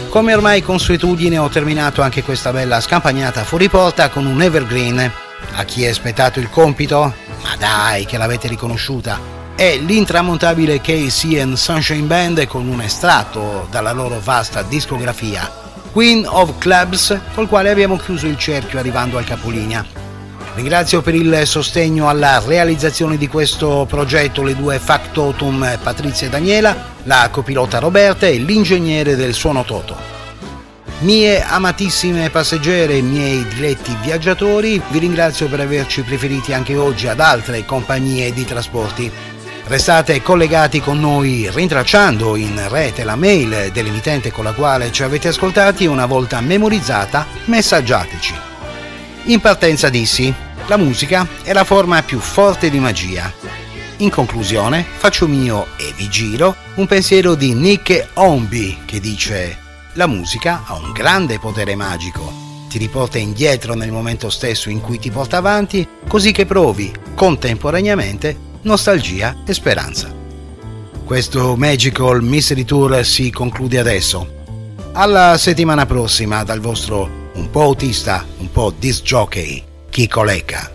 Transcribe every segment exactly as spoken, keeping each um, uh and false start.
Come ormai consuetudine ho terminato anche questa bella scampagnata fuori porta con un evergreen. A chi è spettato il compito? Ma dai, che l'avete riconosciuta! È l'intramontabile K C and Sunshine Band con un estratto dalla loro vasta discografia, Queen of Clubs, col quale abbiamo chiuso il cerchio arrivando al capolinea. Ringrazio per il sostegno alla realizzazione di questo progetto le due factotum Patrizia e Daniela, la copilota Roberta e l'ingegnere del suono Toto. Mie amatissime passeggere e miei diletti viaggiatori, vi ringrazio per averci preferiti anche oggi ad altre compagnie di trasporti. Restate collegati con noi rintracciando in rete la mail dell'emittente con la quale ci avete ascoltati e una volta memorizzata messaggiateci. In partenza dissi, la musica è la forma più forte di magia. In conclusione faccio mio e vi giro un pensiero di Nick Hornby che dice: la musica ha un grande potere magico, ti riporta indietro nel momento stesso in cui ti porta avanti, così che provi contemporaneamente nostalgia e speranza. Questo Magical Mystery Tour si conclude adesso. Alla settimana prossima dal vostro un po' autista, un po' disc jockey, Chico Lecca.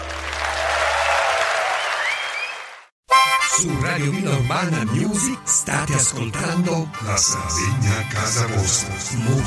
Su Radio Villa Urbana Music state ascoltando La Sardegna a casa vostra.